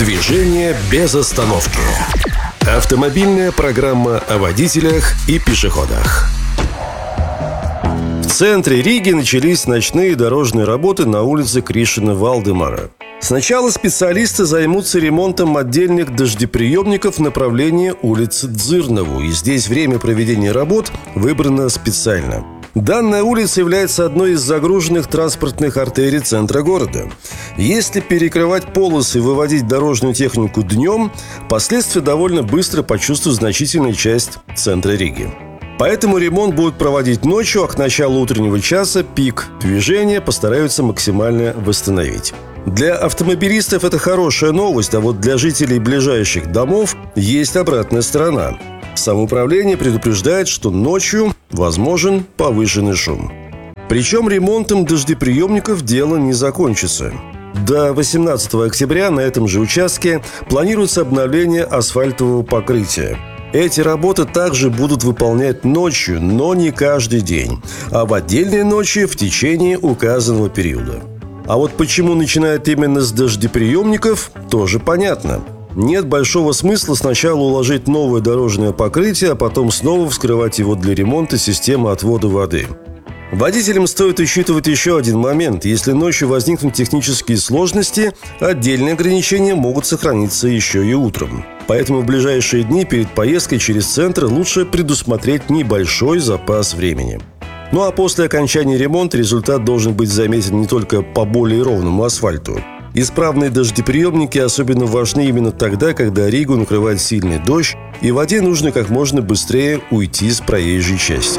Движение без остановки. Автомобильная программа о водителях и пешеходах. В центре Риги начались ночные дорожные работы на улице Кришина-Валдемара. Сначала специалисты займутся ремонтом отдельных дождеприемников в направлении улицы Дзырнову, и здесь время проведения работ выбрано специально. Данная улица является одной из загруженных транспортных артерий центра города. Если перекрывать полосы и выводить дорожную технику днем, последствия довольно быстро почувствует значительная часть центра Риги. Поэтому ремонт будут проводить ночью, а к началу утреннего часа пик движения постараются максимально восстановить. Для автомобилистов это хорошая новость, а вот для жителей ближайших домов есть обратная сторона. Самоуправление предупреждает, что ночью возможен повышенный шум. Причем ремонтом дождеприемников дело не закончится. До 18 октября на этом же участке планируется обновление асфальтового покрытия. Эти работы также будут выполнять ночью, но не каждый день, а в отдельные ночи в течение указанного периода. А вот почему начинают именно с дождеприемников, тоже понятно. Нет большого смысла сначала уложить новое дорожное покрытие, а потом снова вскрывать его для ремонта системы отвода воды. Водителям стоит учитывать еще один момент. Если ночью возникнут технические сложности, отдельные ограничения могут сохраниться еще и утром. Поэтому в ближайшие дни перед поездкой через центр лучше предусмотреть небольшой запас времени. Ну а после окончания ремонта результат должен быть заметен не только по более ровному асфальту. Исправные дождеприемники особенно важны именно тогда, когда Ригу накрывает сильный дождь, и воде нужно как можно быстрее уйти с проезжей части.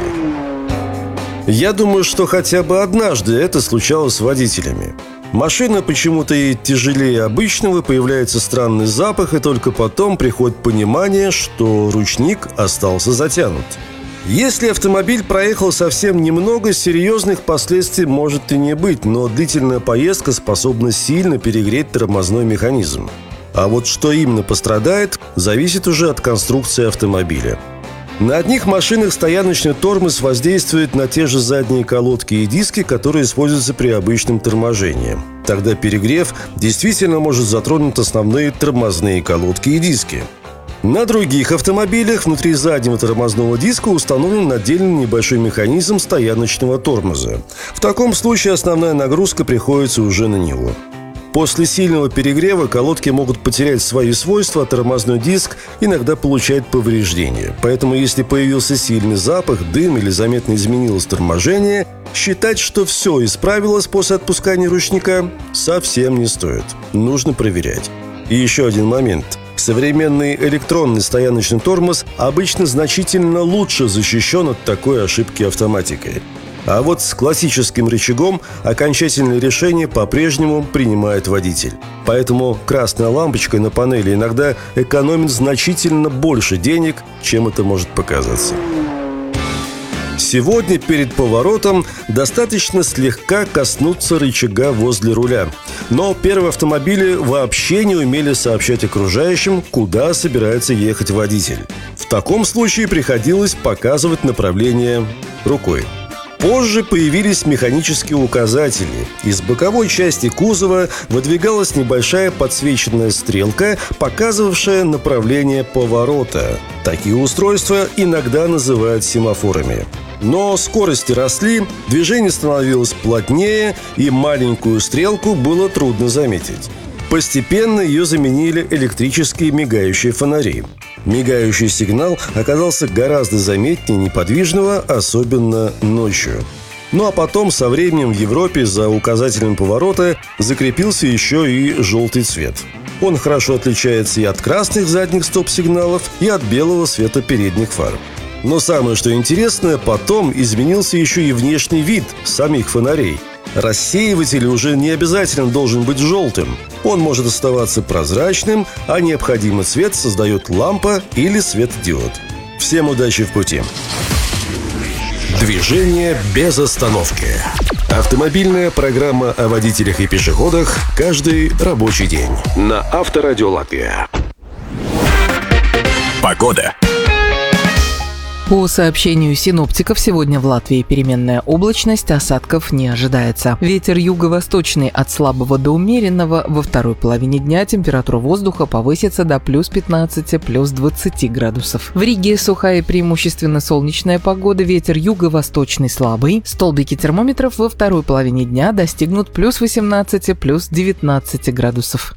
Я думаю, что хотя бы однажды это случалось с водителями. Машина почему-то едет тяжелее обычного, появляется странный запах, и только потом приходит понимание, что ручник остался затянут. Если автомобиль проехал совсем немного, серьезных последствий может и не быть, но длительная поездка способна сильно перегреть тормозной механизм. А вот что именно пострадает, зависит уже от конструкции автомобиля. На одних машинах стояночный тормоз воздействует на те же задние колодки и диски, которые используются при обычном торможении. Тогда перегрев действительно может затронуть основные тормозные колодки и диски. На других автомобилях внутри заднего тормозного диска установлен отдельный небольшой механизм стояночного тормоза. В таком случае основная нагрузка приходится уже на него. После сильного перегрева колодки могут потерять свои свойства, а тормозной диск иногда получает повреждения. Поэтому если появился сильный запах, дым или заметно изменилось торможение, считать, что все исправилось после отпускания ручника, совсем не стоит. Нужно проверять. И еще один момент. Современный электронный стояночный тормоз обычно значительно лучше защищен от такой ошибки автоматикой. А вот с классическим рычагом окончательное решение по-прежнему принимает водитель. Поэтому красная лампочка на панели иногда экономит значительно больше денег, чем это может показаться. Сегодня перед поворотом достаточно слегка коснуться рычага возле руля. Но первые автомобили вообще не умели сообщать окружающим, куда собирается ехать водитель. В таком случае приходилось показывать направление рукой. Позже появились механические указатели. Из боковой части кузова выдвигалась небольшая подсвеченная стрелка, показывавшая направление поворота. Такие устройства иногда называют семафорами. Но скорости росли, движение становилось плотнее, и маленькую стрелку было трудно заметить. Постепенно ее заменили электрические мигающие фонари. Мигающий сигнал оказался гораздо заметнее неподвижного, особенно ночью. Ну а потом со временем в Европе за указателем поворота закрепился еще и желтый цвет. Он хорошо отличается и от красных задних стоп-сигналов, и от белого света передних фар. Но самое что интересное, потом изменился еще и внешний вид самих фонарей. Рассеиватель уже не обязательно должен быть желтым. Он может оставаться прозрачным, а необходимый цвет создает лампа или светодиод. Всем удачи в пути! Движение без остановки. Автомобильная программа о водителях и пешеходах каждый рабочий день. На Авторадио Латвия. Погода. По сообщению синоптиков, сегодня в Латвии переменная облачность, осадков не ожидается. Ветер юго-восточный от слабого до умеренного. Во второй половине дня температура воздуха повысится до плюс 15, плюс 20 градусов. В Риге сухая и преимущественно солнечная погода, ветер юго-восточный слабый. Столбики термометров во второй половине дня достигнут плюс 18, плюс 19 градусов.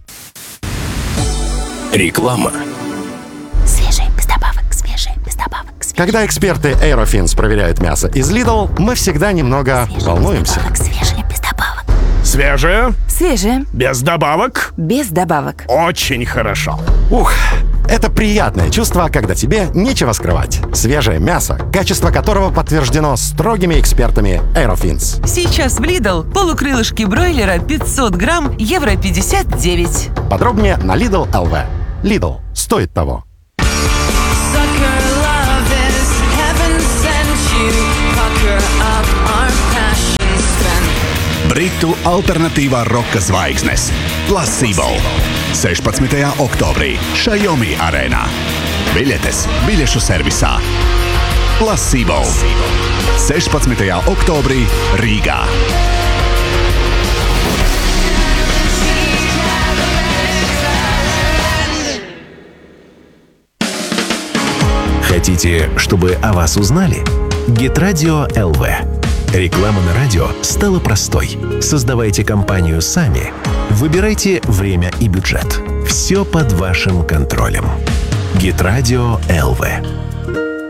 Реклама. Свежие, без добавок, свежие, без добавок. Когда эксперты Aerofins проверяют мясо из Lidl, мы всегда немного волнуемся. Свежие, без добавок. Свежее, Свежие, без добавок. без добавок. Очень хорошо. Ух, это приятное чувство, когда тебе нечего скрывать. Свежее мясо, качество которого подтверждено строгими экспертами Aerofins. Сейчас в Lidl полукрылышки бройлера 500 грамм, евро 59. Подробнее на Lidl LV. Lidl стоит того. Britu alternatīvā roka zvaigznes Placebo 16. oktobrī Xiaomi arēnā. Biļetes biļešu servisā Placebo 16. oktobrī Rīgā. Хотите, чтобы о вас узнали? Гитрадио ЛВ. Реклама на радио стала простой. Создавайте компанию сами. Выбирайте время и бюджет. Все под вашим контролем. Гитрадио ЛВ.